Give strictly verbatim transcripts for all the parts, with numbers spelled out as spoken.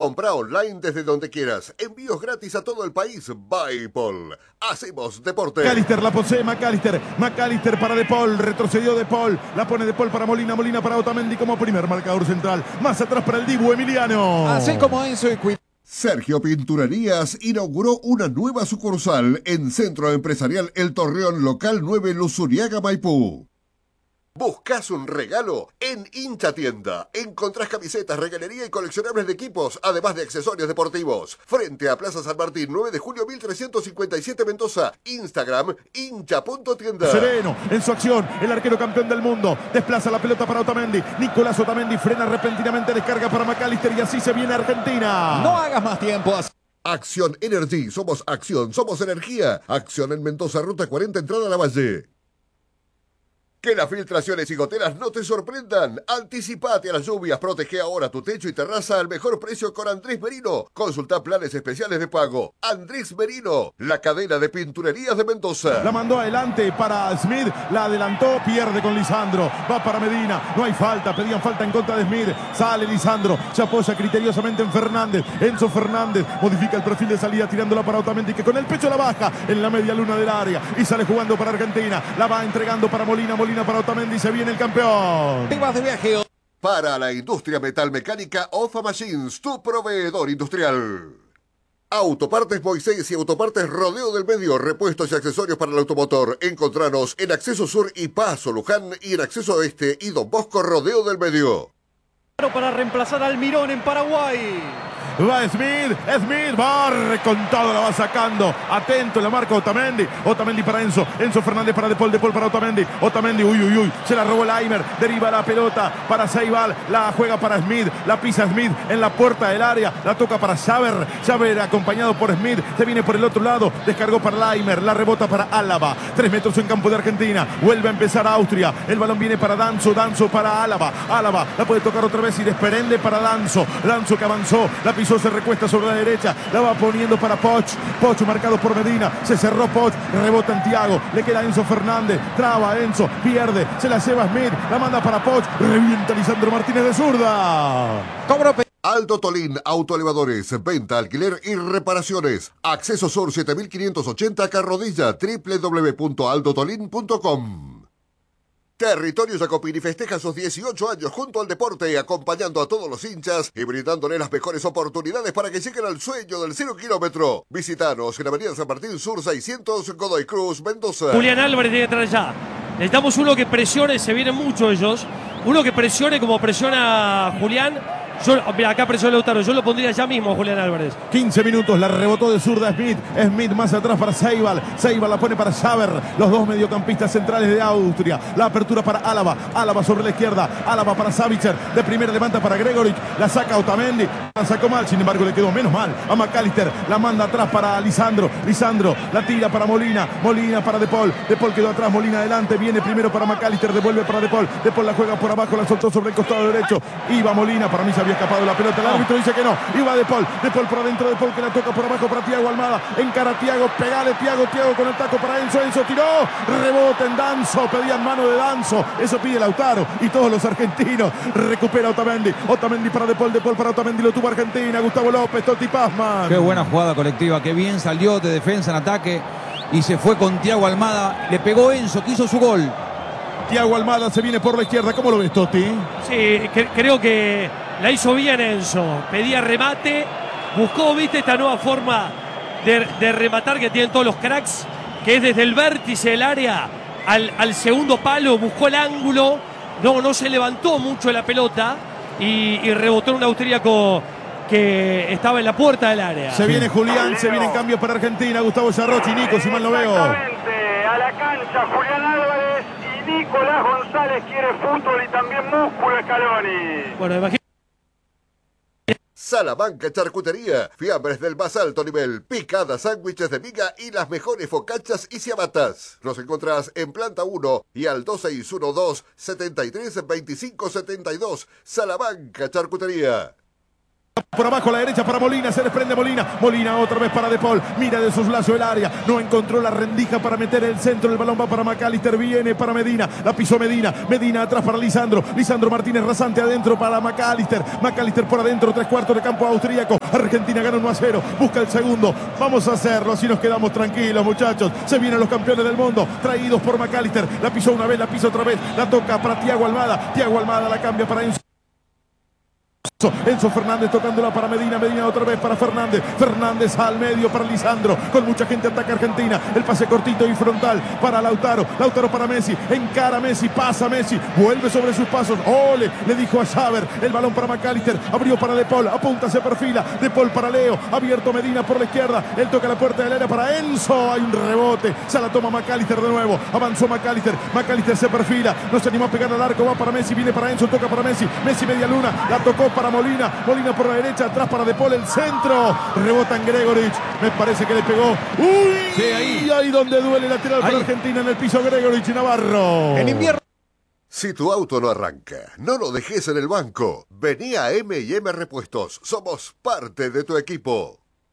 Compra online desde donde quieras. Envíos gratis a todo el país. Bipol. Hacemos deporte. McAllister la posee, McAllister. McAllister para De Paul. Retrocedió De Paul. La pone De Paul para Molina. Molina para Otamendi como primer marcador central. Más atrás para el Dibu Emiliano. Así como Enzo y Cuidado. Sergio Pinturerías inauguró una nueva sucursal en Centro Empresarial El Torreón, local nueve, Luzuriaga, Maipú. ¿Buscas un regalo? En Hincha Tienda encontrás camisetas, regalería y coleccionables de equipos, además de accesorios deportivos. Frente a Plaza San Martín, nueve de julio mil trescientos cincuenta y siete, Mendoza. Instagram, hincha punto tienda. Sereno, en su acción, el arquero campeón del mundo. Desplaza la pelota para Otamendi. Nicolás Otamendi frena repentinamente, descarga para McAllister y así se viene Argentina. No hagas más tiempo. Acción Energy, somos acción, somos energía. Acción en Mendoza, ruta cuarenta, entrada a la Valle. Que las filtraciones y goteras no te sorprendan. Anticipate a las lluvias. Protege ahora tu techo y terraza al mejor precio con Andrés Merino. Consulta planes especiales de pago. Andrés Merino, la cadena de pinturerías de Mendoza. La mandó adelante para Smith. La adelantó, pierde con Lisandro. Va para Medina. No hay falta. Pedían falta en contra de Smith. Sale Lisandro. Se apoya criteriosamente en Fernández. Enzo Fernández modifica el perfil de salida tirándola para Otamendi, que con el pecho la baja en la media luna del área. Y sale jugando para Argentina. La va entregando para Molina. Molina para Otamendi, se viene el campeón. Te vas de viaje. Para la industria metalmecánica, Ofa Machines, tu proveedor industrial. Autopartes Moisés y Autopartes Rodeo del Medio, repuestos y accesorios para el automotor. Encontranos en Acceso Sur y Paso Luján y en Acceso Este y Don Bosco Rodeo del Medio. Para reemplazar al Mirón en Paraguay. Va Smith, Smith va recontado, la va sacando. Atento, la marca Otamendi. Otamendi para Enzo, Enzo Fernández para De Paul, De Paul para Otamendi. Otamendi, uy, uy, uy, se la robó Laimer. Deriva la pelota para Ceibal, la juega para Smith, la pisa Smith en la puerta del área, la toca para Xaver. Xaver acompañado por Smith, se viene por el otro lado, descargó para Laimer, la rebota para Álava. Tres metros en campo de Argentina, vuelve a empezar Austria. El balón viene para Danzo, Danzo para Álava. Álava la puede tocar otra vez y desprende para Danzo. Danzo que avanzó, la pisó, se recuesta sobre la derecha, la va poniendo para Poch. Poch marcado por Medina, se cerró Poch, rebota en Thiago, le queda Enzo Fernández, traba Enzo, pierde, se la lleva Smith, la manda para Poch, revienta Lisandro Martínez de zurda. Cobro. Aldo Tolín, autoelevadores, venta, alquiler y reparaciones. Acceso Sur siete mil quinientos ochenta, Carrodilla, doble u doble u doble u punto aldo tolín punto com. Territorio Jacopini festeja sus dieciocho años junto al deporte, acompañando a todos los hinchas y brindándole las mejores oportunidades para que lleguen al sueño del cero kilómetro. Visítanos en Avenida San Martín Sur seiscientos, Godoy Cruz, Mendoza. Julián Álvarez tiene que entrar ya. Necesitamos uno que presione, se vienen muchos ellos. Uno que presione como presiona Julián. Yo, mira, acá presiona Lautaro, yo lo pondría ya mismo a Julián Álvarez. quince minutos, la rebotó de zurda Smith. Smith más atrás para Ceibal. Ceibal la pone para Xaver. Los dos mediocampistas centrales de Austria. La apertura para Álava. Álava sobre la izquierda. Álava para Savitzer. De primera levanta para Gregoric. La saca Otamendi. La sacó mal, sin embargo le quedó menos mal a McAllister. La manda atrás para Lisandro. Lisandro la tira para Molina. Molina para De Paul. De Paul quedó atrás, Molina adelante. Viene primero para McAllister. Devuelve para De Paul. De Paul la juega por abajo. La soltó sobre el costado derecho. Iba Molina. Para mí se había escapado la pelota, el árbitro dice que no, iba De Paul, De Paul por adentro, De Paul que la toca por abajo para Thiago Almada, encara a Thiago, pegale Thiago, Thiago con el taco para Enzo, Enzo tiró, rebote en Danzo, pedían mano de Danzo, eso pide Lautaro y todos los argentinos, recupera Otamendi, Otamendi para De Paul, De Paul para Otamendi, lo tuvo Argentina, Gustavo López, Totti Pazman. Qué buena jugada colectiva, qué bien salió de defensa en ataque y se fue con Thiago Almada, le pegó Enzo, que hizo su gol. Thiago Almada se viene por la izquierda, ¿cómo lo ves, Totti? Sí, que, creo que la hizo bien Enzo, pedía remate, buscó, viste, esta nueva forma de, de rematar que tienen todos los cracks, que es desde el vértice del área al, al segundo palo, buscó el ángulo, no, no se levantó mucho la pelota y, y rebotó en un austríaco que estaba en la puerta del área. Se viene Julián, se viene en cambio para Argentina, Gustavo Yarrochi, Nico, si mal no veo. Exactamente, a la cancha Julián Álvarez y Nicolás González quiere fútbol y también músculo Scaloni. Bueno, imagínate. Salamanca Charcutería, fiambres del más alto nivel, picadas, sándwiches de miga y las mejores focachas y ciabatas. Nos encontrás en planta uno y al dos seis uno dos, setenta y tres, veinticinco setenta y dos. Salamanca Charcutería. Por abajo a la derecha para Molina, se desprende Molina. Molina otra vez para De Paul. Mira de soslayo el área. No encontró la rendija para meter el centro. El balón va para McAllister. Viene para Medina. La pisó Medina. Medina atrás para Lisandro. Lisandro Martínez rasante adentro para McAllister. McAllister por adentro. Tres cuartos de campo austríaco. Argentina gana uno a cero. Busca el segundo. Vamos a hacerlo. Así nos quedamos tranquilos, muchachos. Se vienen los campeones del mundo. Traídos por McAllister. La pisó una vez, la pisó otra vez. La toca para Thiago Almada. Thiago Almada la cambia para Enzo. Enzo Fernández tocándola para Medina, Medina otra vez para Fernández, Fernández al medio para Lisandro, con mucha gente ataca Argentina, el pase cortito y frontal para Lautaro, Lautaro para Messi, encara Messi, pasa Messi, vuelve sobre sus pasos, ole, le dijo a Xaver, el balón para McAllister, abrió para De Paul, apunta, se perfila, De Paul para Leo, abierto Medina por la izquierda, él toca la puerta del área para Enzo, hay un rebote, se la toma McAllister de nuevo, avanzó McAllister, McAllister se perfila, no se animó a pegar al arco, va para Messi, viene para Enzo, toca para Messi, Messi media luna, la tocó para Molina, Molina por la derecha, atrás para De Paul, el centro, rebota en Gregorich, me parece que le pegó, uy, sí, ahí. ahí donde duele lateral Ahí. para Argentina en el piso Gregorich y Navarro. En invierno. Si tu auto no arranca, no lo dejes en el banco. Vení a M y M Repuestos. Somos parte de tu equipo.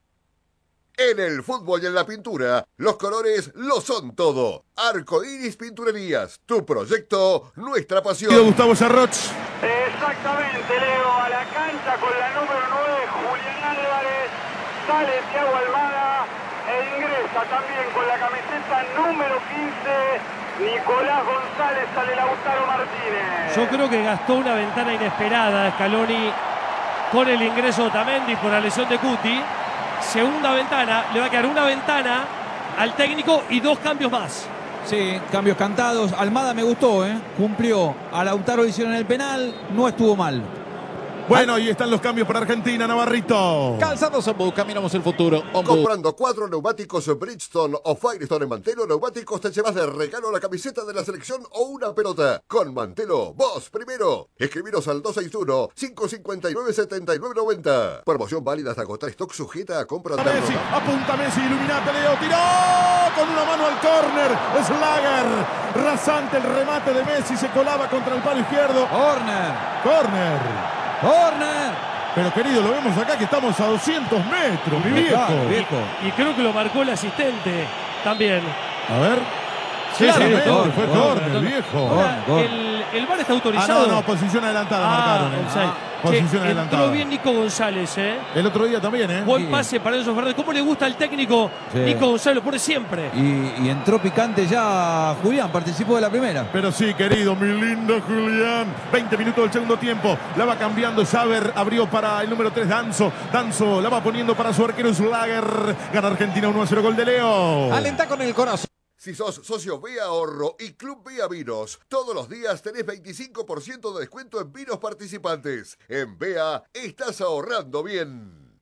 En el fútbol y en la pintura, los colores lo son todo. Arco Iris Pinturerías, tu proyecto, nuestra pasión. Gustavo Sarroch. Exactamente, Leo, a la cancha con la número nueve, Julián Álvarez, sale Thiago Almada e ingresa también con la camiseta número quince, Nicolás González, sale Lautaro Martínez. Yo creo que gastó una ventana inesperada Scaloni con el ingreso de Otamendi por la lesión de Cuti. Segunda ventana, le va a quedar una ventana al técnico y dos cambios más. Sí, cambios cantados. Almada me gustó, ¿eh? Cumplió. A Lautaro le hicieron el penal, no estuvo mal. Bueno, ahí están los cambios para Argentina, Navarrito. Calzados Ombu, caminamos el futuro. Ombu. Comprando cuatro neumáticos Bridgestone o Firestone en Mantelo Neumáticos, te llevas de regalo la camiseta de la selección o una pelota. Con Mantelo, vos primero. Escribiros al dos seis uno, cinco cinco nueve, siete nueve nueve cero. Promoción válida hasta agotar stock, sujeta a compra de Messi, apunta Messi, iluminate, Leo, tiró con una mano al córner, Schlager, rasante el remate de Messi, se colaba contra el palo izquierdo, Corner, córner, corner. pero querido, lo vemos acá que estamos a doscientos metros, mi viejo. Claro, viejo. Y creo que lo marcó el asistente también. A ver, Sí, claramente sí, fue gol, córner, gol, viejo. Ahora, gol. el, el V A R está Ah, autorizado. no, no, posición adelantada Ah, marcaron. eh. offside. Ah, posición Che, adelantada. entró bien Nico González, ¿eh? El otro día también, ¿eh? Buen Sí. pase para Enzo Fernández. ¿Cómo le gusta al técnico Sí. Nico González? Lo pone siempre. Y, y entró picante ya Julián, participó de la primera. Pero sí, querido, mi lindo Julián. veinte minutos del segundo tiempo. La va cambiando Xaver. Abrió para el número tres, Danzo. Danzo la va poniendo para su arquero Schlager. Gana Argentina uno a cero, gol de Leo. Alenta con el corazón. Si sos socio Vía Ahorro y Club Vía Vinos, todos los días tenés veinticinco por ciento de descuento en vinos participantes. En Vea estás ahorrando bien.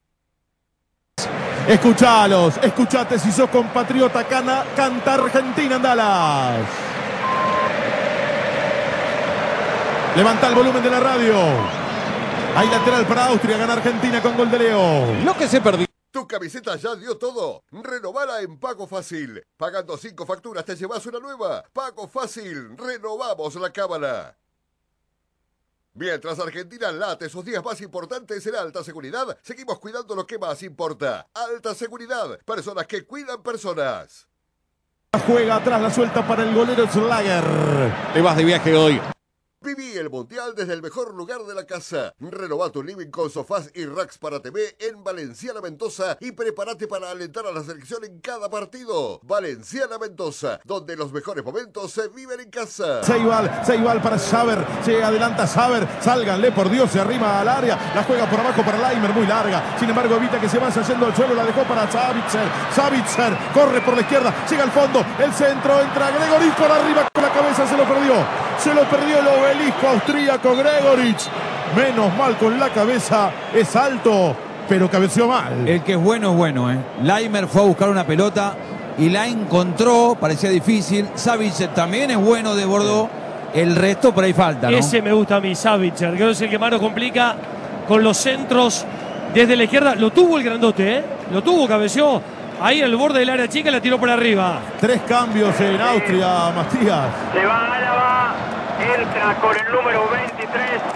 Escuchalos, escuchate si sos compatriota, cana, canta Argentina en Dallas. Levanta el volumen de la radio. Hay lateral para Austria, gana Argentina con gol de Leo. Lo que se perdió. ¿Tu camiseta ya dio todo? Renovala en Pago Fácil. Pagando cinco facturas te llevas una nueva. Pago Fácil. Renovamos la cábala. Mientras Argentina late sus días más importantes en alta seguridad, seguimos cuidando lo que más importa. Alta seguridad. Personas que cuidan personas. Juega atrás, la suelta para el golero Schlager. Te vas de viaje hoy. Viví el Mundial desde el mejor lugar de la casa. Renová tu living con sofás y racks para T V en Valenciana Mendoza y prepárate para alentar a la selección en cada partido. Valenciana Mendoza, donde los mejores momentos se viven en casa. Ceibal, Ceibal para Xaver, se adelanta Xaver, sálganle por Dios, se arrima al área, la juega por abajo para Laimer, muy larga, sin embargo evita que se vaya yendo al suelo, la dejó para Savitzer, Savitzer, corre por la izquierda, llega al fondo, el centro, entra Gregorich por arriba con la cabeza, se lo perdió, se lo perdió el obelisco austríaco Gregorich, menos mal con la cabeza, es alto, pero cabeció mal. El que es bueno es bueno, ¿eh? Laimer fue a buscar una pelota y la encontró, parecía difícil. Savitzer también es bueno, desbordó. El resto por ahí falta, ¿no? Ese me gusta a mí, Savitzer. Creo que es el que más nos complica con los centros desde la izquierda. Lo tuvo el grandote, ¿eh? Lo tuvo, cabeció. Ahí en el borde del área chica, la tiró por arriba. Tres cambios en Austria, Matías. Se va Álava, entra con el número veintitrés,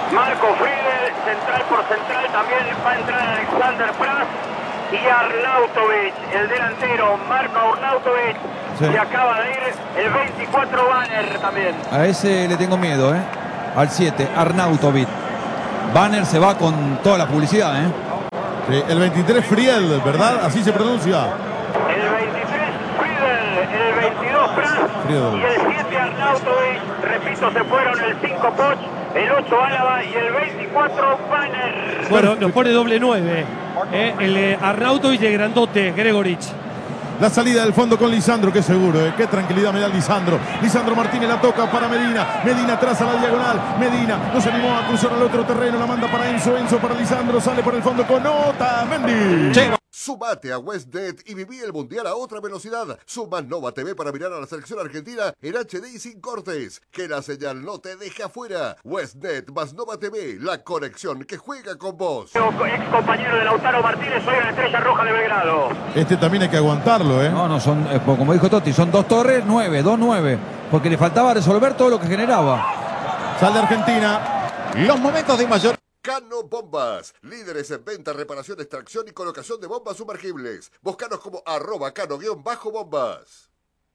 Marco Friedel, central por central, también va a entrar Alexander Pras y Arnautovic, el delantero, Marco Arnautovic, Sí. y acaba de ir el veinticuatro Banner también. A ese le tengo miedo, ¿eh? Al siete, Arnautovic. Banner se va con toda la publicidad, ¿eh? Sí, el veintitrés Friel, ¿verdad? Así se pronuncia. El veintitrés Friedel, el veintidós Pras Friedel. y el siete Arnautovic. Repito, se fueron el cinco Poch, el ocho Álava y el veinticuatro Banner. Bueno, nos pone doble nueve. Eh, el eh, Arnautovic de grandote, Gregorich. La salida del fondo con Lisandro, qué seguro, ¿eh? Qué tranquilidad me da Lisandro. Lisandro Martínez la toca para Medina. Medina atrás a la diagonal. Medina no se animó a cruzar al otro terreno. La manda para Enzo. Enzo para Lisandro. Sale por el fondo con Otamendi. Che, Sumate a WestNet y viví el Mundial a otra velocidad. Suma Nova T V para mirar a la selección argentina en H D y sin cortes. Que la señal no te deje afuera. WestNet más Nova T V, la conexión que juega con vos. Ex compañero de Lautaro Martínez, hoy en la Estrella Roja de Belgrado. Este también hay que aguantarlo, ¿eh? No, no, son, eh, como dijo Totti, son dos torres, nueve, dos nueve. Porque le faltaba resolver todo lo que generaba. Sale Argentina. los momentos de mayor. Cano Bombas, líderes en venta, reparación, extracción y colocación de bombas sumergibles. Búscanos como arroba cano-bombas.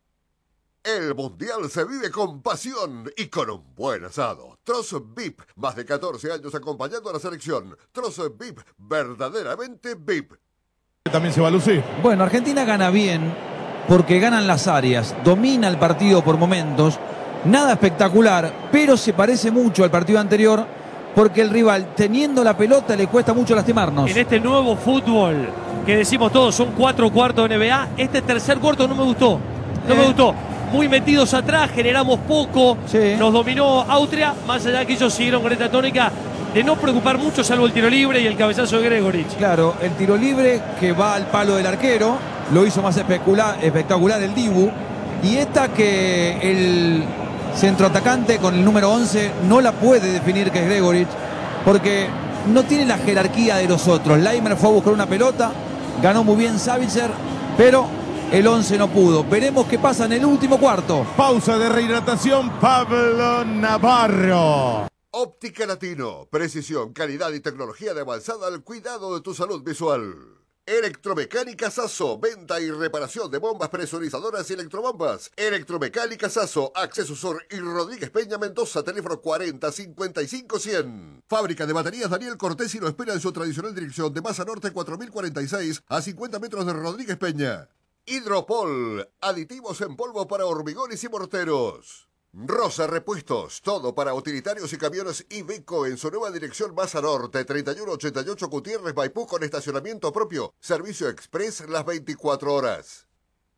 El Mundial se vive con pasión y con un buen asado. Troz V I P, más de catorce años acompañando a la selección. Troz V I P, verdaderamente V I P. También se va a lucir. Bueno, Argentina gana bien porque ganan las áreas, domina el partido por momentos, nada espectacular, pero se parece mucho al partido anterior porque el rival, teniendo la pelota, le cuesta mucho lastimarnos. En este nuevo fútbol que decimos todos son cuatro cuartos de N B A, este tercer cuarto no me gustó. No Eh. me gustó. Muy metidos atrás, generamos poco, Sí. nos dominó Austria, más allá que ellos siguieron con esta tónica de no preocupar mucho, salvo el tiro libre y el cabezazo de Gregorich. Claro, el tiro libre que va al palo del arquero, lo hizo más espectacular, espectacular el Dibu. Y esta que el centroatacante con el número once no la puede definir, que es Gregorich, porque no tiene la jerarquía de los otros. Laimer fue a buscar una pelota, ganó muy bien Savitzer, pero el once no pudo. Veremos qué pasa en el último cuarto. Pausa de rehidratación, Pablo Navarro. Óptica Latino, precisión, calidad y tecnología de avanzada al cuidado de tu salud visual. Electromecánica Sasso, venta y reparación de bombas presurizadoras y electrobombas. Electromecánica Sasso, Acceso Sur y Rodríguez Peña Mendoza, teléfono cuarenta cincuenta y cinco cien. Fábrica de baterías Daniel Cortés y lo espera en su tradicional dirección de Masa Norte cuatro mil cuarenta y seis a cincuenta metros de Rodríguez Peña. Hidropol, aditivos en polvo para hormigones y morteros. Rosa Repuestos, todo para utilitarios y camiones Iveco en su nueva dirección Masa Norte, treinta y uno ochenta y ocho Gutiérrez Maipú con estacionamiento propio, servicio express las veinticuatro horas.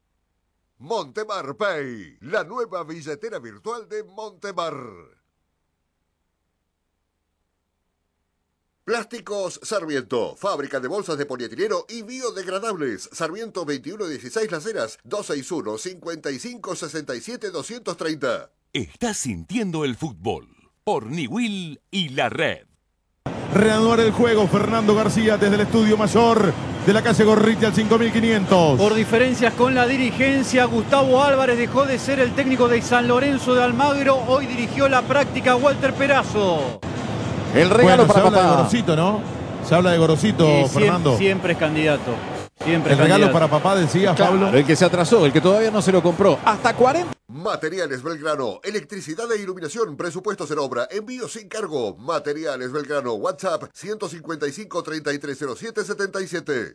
Montemar Pay, la nueva billetera virtual de Montemar. Plásticos Sarmiento, fábrica de bolsas de polietileno y biodegradables. Sarmiento veintiuno dieciséis Las Heras, dos seis uno, cinco cinco seis siete, dos tres cero. Estás sintiendo el fútbol por Niwil y la red. Reanudar el juego, Fernando García desde el estudio mayor de la calle Gorriti al cinco mil quinientos. Por diferencias con la dirigencia, Gustavo Álvarez dejó de ser el técnico de San Lorenzo de Almagro. Hoy dirigió la práctica Walter Perazo. El regalo Bueno, se para habla de papá. Gorosito, ¿no? Se habla de Gorosito, Y siempre, Fernando. siempre es candidato. Siempre El es regalo candidato. para papá, decía Claro, Pablo. el que se atrasó, el que todavía no se lo compró. Hasta cuarenta. Materiales Belgrano, electricidad e iluminación, presupuestos en obra, envío sin cargo. Materiales Belgrano, WhatsApp ciento cincuenta y cinco, treinta y tres cero siete, setenta y siete.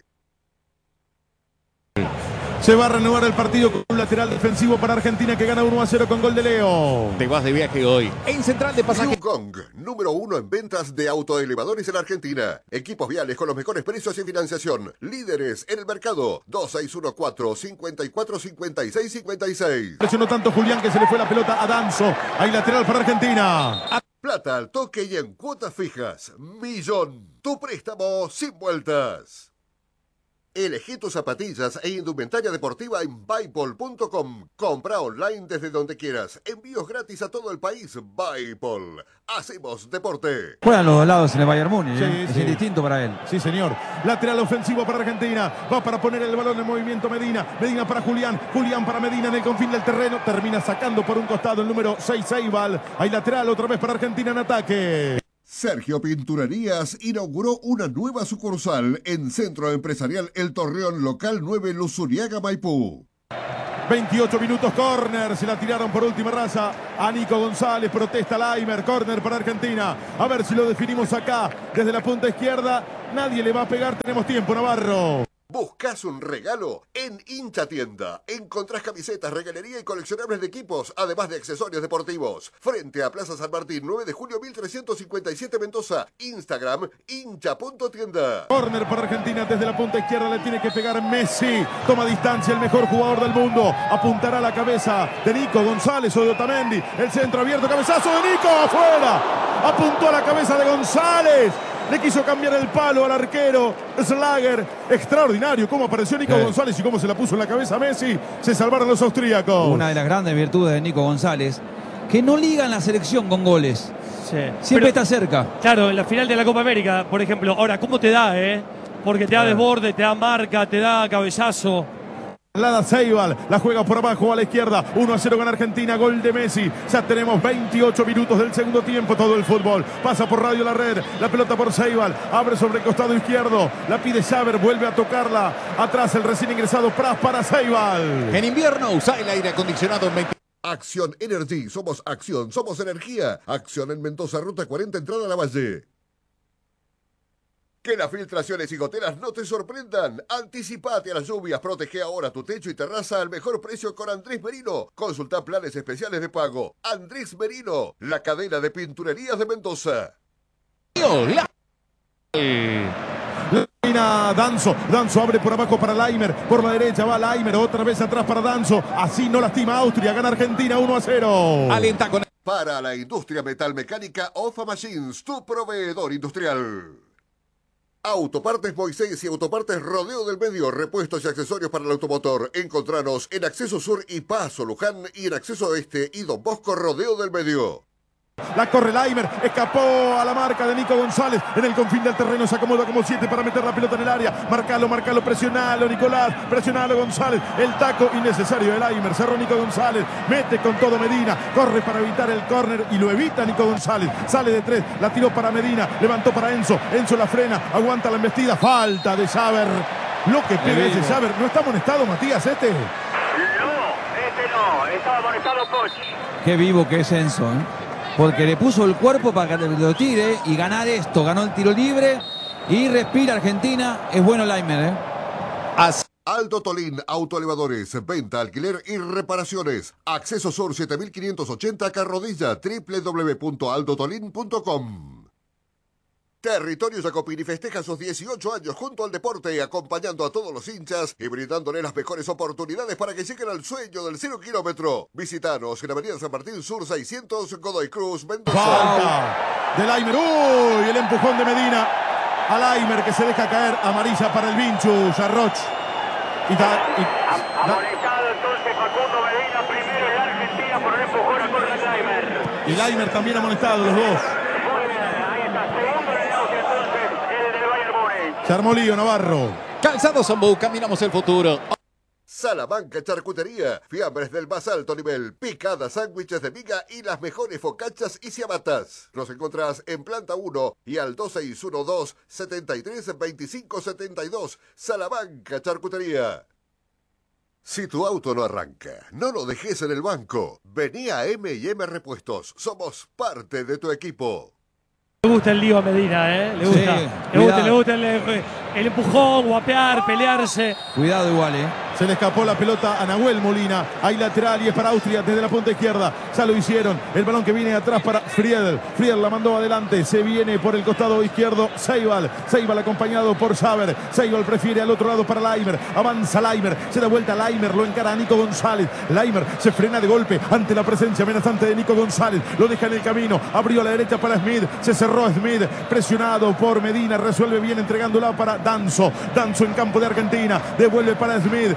Se va a renovar el partido con un lateral defensivo para Argentina que gana uno a cero con gol de Leo. Te vas de viaje hoy. En Central de Pasaje. Yukong, número uno en ventas de autoelevadores en Argentina. Equipos viales con los mejores precios y financiación. Líderes en el mercado. dos seis uno cuatro, cinco cuatro, cinco seis cinco seis. Presionó tanto Julián que se le fue la pelota a Danzo. Hay lateral para Argentina. Plata al toque y en cuotas fijas. Millón. Tu préstamo sin vueltas. Elegí tus zapatillas e indumentaria deportiva en Buypol punto com. Compra online desde donde quieras. Envíos gratis a todo el país. Buypol. Hacemos deporte. Juegan los dos lados en el Bayern Múnich, Sí, ¿eh? Es sí. indistinto para él. Sí, señor. Lateral ofensivo para Argentina. Va para poner el balón en movimiento Medina. Medina para Julián. Julián para Medina en el confín del terreno. Termina sacando por un costado el número seis Seibal. Hay lateral otra vez para Argentina en ataque. Sergio Pinturerías inauguró una nueva sucursal en Centro Empresarial El Torreón, local nueve, Luzuriaga, Maipú. veintiocho minutos, córner, se la tiraron por última raza a Nico González, protesta Laimer, córner para Argentina. A ver si lo definimos acá, desde la punta izquierda, nadie le va a pegar, tenemos tiempo, Navarro. ¿Buscas un regalo? En Hincha Tienda encontrás camisetas, regalería y coleccionables de equipos, además de accesorios deportivos. Frente a Plaza San Martín, nueve de julio mil trescientos cincuenta y siete, Mendoza. Instagram, hincha punto tienda. Córner para Argentina, desde la punta izquierda le tiene que pegar Messi. Toma distancia el mejor jugador del mundo. Apuntará la cabeza de Nico González o de Otamendi. El centro abierto, cabezazo de Nico, afuera. Apuntó a la cabeza de González. Le quiso cambiar el palo al arquero Schlager. Extraordinario cómo apareció Nico sí. González y cómo se la puso en la cabeza a Messi. Se salvaron los austríacos. Una de las grandes virtudes de Nico González, que no liga en la selección con goles. Sí. Siempre Pero, está cerca. Claro, en la final de la Copa América, por ejemplo. Ahora, ¿cómo te da, eh? Porque te da desborde, te da marca, te da cabezazo. Lada Ceibal, la juega por abajo a la izquierda, uno a cero con Argentina, gol de Messi. Ya tenemos veintiocho minutos del segundo tiempo, todo el fútbol. Pasa por Radio La Red, la pelota por Ceibal, abre sobre el costado izquierdo, la pide Xaver, vuelve a tocarla. Atrás el recién ingresado Pras para Ceibal. En invierno usa el aire acondicionado en veinte. Acción Energy, somos acción, somos energía. Acción en Mendoza, ruta cuarenta, entrada a la Valle. Que las filtraciones y goteras no te sorprendan. Anticipate a las lluvias, protege ahora tu techo y terraza al mejor precio con Andrés Merino. Consulta planes especiales de pago. Andrés Merino, la cadena de pinturerías de Mendoza. La... Danzo, Danzo abre por abajo para Laimer, por la derecha va Laimer, otra vez atrás para Danzo, así no lastima Austria, gana Argentina uno a cero. Alienta con... Para la industria metalmecánica, Ofa Machines, tu proveedor industrial. Autopartes Moisés y Autopartes Rodeo del Medio, repuestos y accesorios para el automotor. Encontranos en Acceso Sur y Paso Luján y en Acceso Este y Don Bosco Rodeo del Medio. La corre Laimer, escapó a la marca de Nico González. En el confín del terreno se acomoda como siete para meter la pelota en el área. Marcalo, marcalo, presionalo Nicolás, presionalo González. El taco innecesario de Laimer, cerró Nico González. Mete con todo Medina, corre para evitar el córner y lo evita Nico González. Sale de tres, la tiró para Medina, levantó para Enzo. Enzo la frena, aguanta la embestida. Falta de Xaver. Lo que pega ese Xaver. ¿No está amonestado Matías este? No, este no, estaba amonestado Poch. Qué vivo que es Enzo, ¿eh? Porque le puso el cuerpo para que lo tire y ganar esto. Ganó el tiro libre y respira Argentina. Es bueno Laimer, ¿eh? As Aldo Tolín, autoelevadores, venta, alquiler y reparaciones. Acceso Sur siete mil quinientos ochenta, Carrodilla, doble u doble u doble u punto aldo tolín punto com. Territorio Jacopini festeja sus dieciocho años junto al deporte, acompañando a todos los hinchas y brindándole las mejores oportunidades para que lleguen al sueño del cero kilómetro. Visitanos en Avenida San Martín Sur seiscientos, Godoy Cruz, Mendoza. Falta de Laimer. Uy, el empujón de Medina a Laimer que se deja caer. Amarilla para el Vinchu, Jarroch. Y da, y, Amonestado entonces Facundo Medina, primero en la Argentina por el empujón a correr de Laimer. y Laimer también amonestado, los dos. Se armó lío, Navarro. Calzado Zambú, caminamos el futuro. Salamanca Charcutería, fiambres del más alto nivel, picadas, sándwiches de miga y las mejores focachas y ciabatas. Nos encontrás en planta uno y al dos seis uno dos, setenta y tres, veinticinco setenta y dos. Salamanca Charcutería. Si tu auto no arranca, no lo dejes en el banco. Vení a eme y eme Repuestos. Somos parte de tu equipo. Le gusta el lío a Medina, ¿eh? Le gusta, Sí, le gusta, cuidado. le gusta el, el empujón, guapear, pelearse. Cuidado igual, ¿eh? Se le escapó la pelota a Nahuel Molina. Hay lateral y es para Austria desde la punta izquierda. Ya lo hicieron. El balón que viene atrás para Friedel. Friedel la mandó adelante. Se viene por el costado izquierdo Ceibal. Ceibal acompañado por Xaver. Ceibal prefiere al otro lado para Laimer. Avanza Laimer. Se da vuelta Laimer. Lo encara a Nico González. Laimer se frena de golpe ante la presencia amenazante de Nico González. Lo deja en el camino. Abrió a la derecha para Smith. Se cerró Smith. Presionado por Medina. Resuelve bien entregándola para Danzo. Danzo en campo de Argentina. Devuelve para Smith.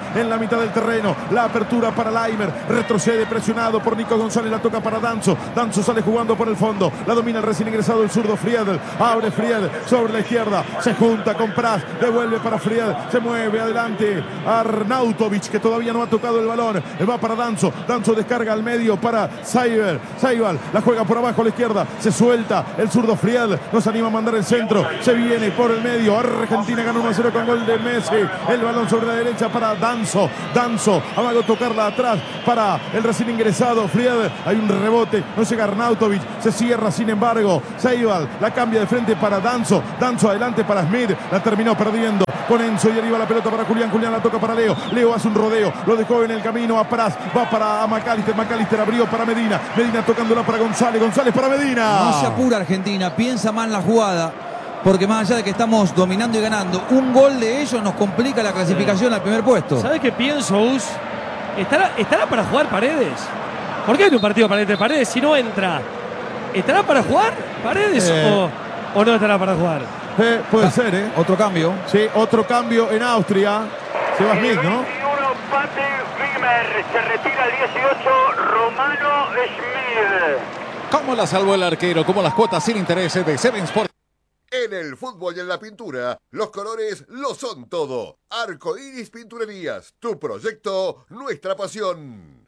en la mitad del terreno. La apertura para Laimer. Retrocede presionado por Nico González. La toca para Danzo. Danzo sale jugando por el fondo. La domina el recién ingresado el zurdo Friedel. Abre Friedel sobre la izquierda. Se junta con Pras. Devuelve para Friedel. Se mueve adelante Arnautovic, que todavía no ha tocado el balón. Va para Danzo. Danzo descarga al medio para Seibal. Seibal la juega por abajo a la izquierda. Se suelta el zurdo Friedel. Nos anima a mandar el centro. Se viene por el medio. Argentina gana uno a cero con gol de Messi. El balón sobre la derecha para Danzo. Danzo. Amago tocarla atrás para el recién ingresado Friedel. Hay un rebote. No llega Arnautovic. Se cierra sin embargo. Seibal la cambia de frente para Danzo. Danzo adelante para Smith. La terminó perdiendo con Enzo y arriba la pelota para Julián. Julián la toca para Leo. Leo hace un rodeo. Lo dejó en el camino a Pras. Va para McAllister. McAllister abrió para Medina. Medina tocándola para González. González para Medina. No se apura Argentina. Piensa más en la jugada. Porque más allá de que estamos dominando y ganando, un gol de ellos nos complica la clasificación al primer puesto. ¿Sabes qué pienso, Us? ¿Estará, ¿Estará para jugar Paredes? ¿Por qué hay un partido Paredes Paredes si no entra? ¿Estará para jugar Paredes eh. o, o no estará para jugar? Eh, puede ah, ser, ¿eh? Otro cambio. Sí, otro cambio en Austria. Se va Smith, ¿no? veintiuno, Pate Wimmer. Se retira el dieciocho, Romano Schmid. ¿Cómo la salvó el arquero? ¿Cómo las cuotas sin intereses de Seven Sport? En el fútbol y en la pintura, los colores lo son todo. Arco Iris Pinturerías, tu proyecto, nuestra pasión.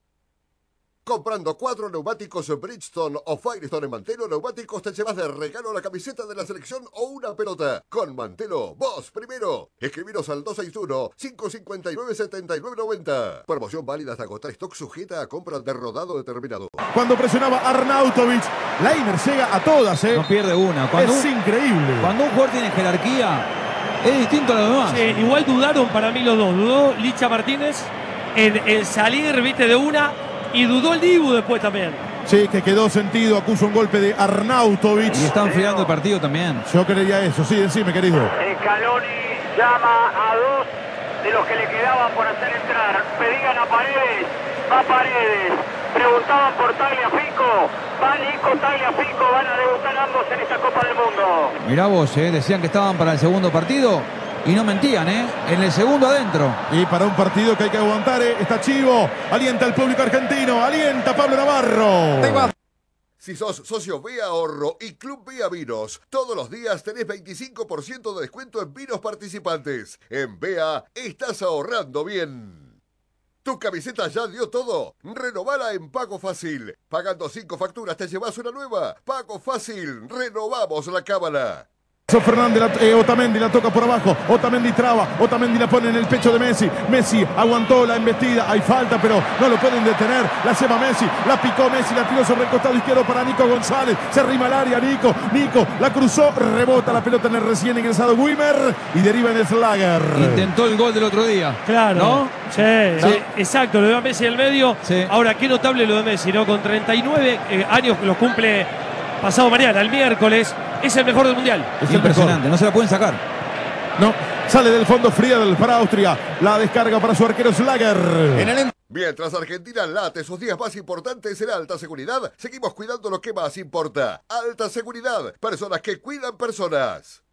Comprando cuatro neumáticos Bridgestone o Firestone en Mantelo Neumáticos te llevas de regalo la camiseta de la selección o una pelota. Con Mantelo, vos primero. Escribiros al dos seis uno, cinco cinco nueve, siete nueve nueve cero. Promoción válida hasta agotar stock sujeta a compra de rodado determinado. Cuando presionaba Arnautovic, Laimer llega a todas, ¿eh? No pierde una. Cuando es un, increíble. Cuando un jugador tiene jerarquía, es distinto a los demás. Sí, igual dudaron para mí los dos. Dudó Licha Martínez en, en salir, viste, de una. Y dudó el Dibu después también. Sí, que quedó sentido, acusa un golpe de Arnautovic. Y está enfriando el partido también. Yo creería eso, sí, decime, querido. Scaloni llama a dos de los que le quedaban por hacer entrar. Pedían a Paredes, va Paredes. Preguntaban por Tagliafico, va Nico Tagliafico, van a debutar ambos en esta Copa del Mundo. Mirá vos, eh, decían que estaban para el segundo partido. Y no mentían, ¿eh? En el segundo adentro. Y para un partido que hay que aguantar, ¿eh? Está Chivo. Alienta al público argentino. Alienta a Pablo Navarro. Si sos socio Vía Ahorro y Club Vía Vinos, todos los días tenés veinticinco por ciento de descuento en vinos participantes. En Vea estás ahorrando bien. ¿Tu camiseta ya dio todo? Renovala en Pago Fácil. Pagando cinco facturas te llevas una nueva. Pago Fácil. Renovamos la cábala. Fernández, la, eh, Otamendi la toca por abajo, Otamendi traba, Otamendi la pone en el pecho de Messi, Messi aguantó la embestida, hay falta pero no lo pueden detener, la lleva Messi, la picó Messi, la tiró sobre el costado izquierdo para Nico González, se arrima al área, Nico, Nico, la cruzó, rebota la pelota en el recién ingresado Wimmer y deriva en el Slager. Intentó el gol del otro día. Claro, ¿no? Sí, ¿no? Sí, exacto, lo de Messi en el medio. Sí. Ahora, qué notable lo de Messi, ¿no? Con treinta y nueve eh, años que los cumple pasado mañana, el miércoles, es el mejor del Mundial. Es impresionante, no se la pueden sacar. No, sale del fondo Friedel para Austria, la descarga para su arquero Slager. En el... Mientras Argentina late sus días más importantes en alta seguridad, seguimos cuidando lo que más importa. Alta seguridad, personas que cuidan personas.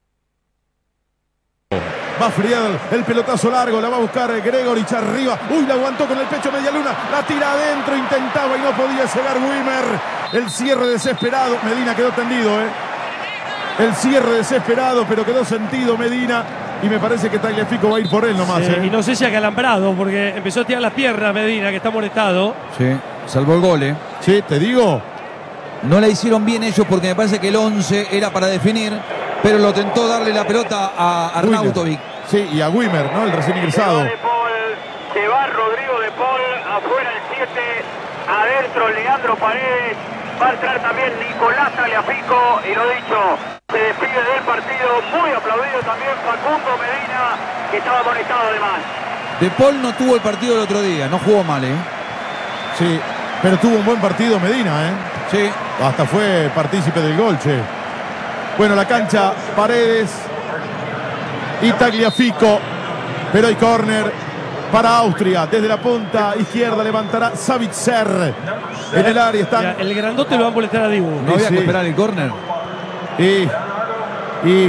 Va Friedel, el pelotazo largo, la va a buscar Gregorich arriba. Uy, la aguantó con el pecho media luna, la tira adentro, intentaba y no podía llegar Wimmer. El cierre desesperado, Medina quedó tendido, ¿eh? El cierre desesperado, pero quedó sentido Medina. Y me parece que Tagliafico va a ir por él nomás, sí, ¿eh? Y no sé si acalambrado, porque empezó a tirar las piernas Medina, que está molestado. Sí, salvó el gol, ¿eh? Sí, te digo. No la hicieron bien ellos porque me parece que el once era para definir, pero lo tentó darle la pelota a Arnautovic. Sí, y a Wimmer, ¿no? El recién ingresado. Se va, de Paul, se va Rodrigo de Paul, afuera el siete, adentro Leandro Paredes, va a entrar también Nicolás Tagliafico y lo dicho, se despide del partido, muy aplaudido también Facundo Medina, que estaba conectado además. De Paul no tuvo el partido el otro día, no jugó mal, ¿eh? Sí, pero tuvo un buen partido Medina, ¿eh? Sí. Hasta fue partícipe del gol, che. Bueno, la cancha, Paredes y Tagliafico, pero hay córner para Austria. Desde la punta izquierda levantará Savitzer. En el área están... Mira, el grandote lo va a molestar a Dibu. No había sí. que esperar el córner. Y, y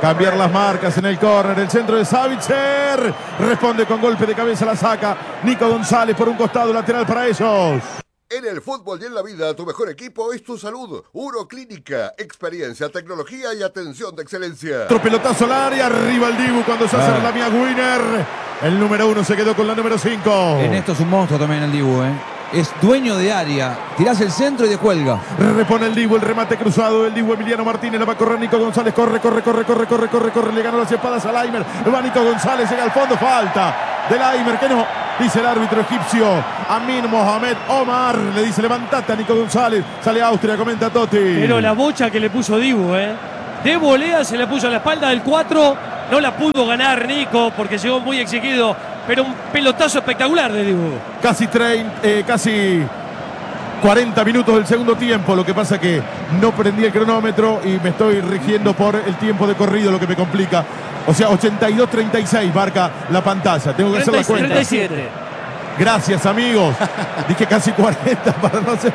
cambiar las marcas en el córner. El centro de Savitzer. Responde con golpe de cabeza, la saca Nico González por un costado, lateral para ellos. En el fútbol y en la vida, tu mejor equipo es tu salud. Uroclínica, experiencia, tecnología y atención de excelencia. Otro pelotazo al área, arriba el Dibu cuando se hace la mía Winner. El número uno se quedó con la número cinco. En esto es un monstruo también el Dibu, ¿eh? Es dueño de área. Tirás el centro y de cuelga. Repone el Dibu, el remate cruzado. El Dibu Emiliano Martínez. La va a correr Nico González. Corre, corre, corre, corre, corre, corre, corre. Le ganó las espadas a Laimer. Va Nico González. Llega al fondo. Falta de Laimer. Que no. Dice el árbitro egipcio. Amin Mohamed Omar. Le dice levantate a Nico González. Sale Austria. Comenta Totti. Pero la bocha que le puso Dibu, ¿eh? De volea se le puso a la espalda del cuatro. No la pudo ganar Nico porque llegó muy exigido. Pero un pelotazo espectacular de Dibu. Casi, treinta, eh, casi cuarenta minutos del segundo tiempo. Lo que pasa que no prendí el cronómetro y me estoy rigiendo por el tiempo de corrido, lo que me complica. O sea, ochenta y dos treinta y seis marca la pantalla. Tengo que hacer la cuenta. treinta y siete. Gracias, amigos. Dije casi cuarenta para no ser...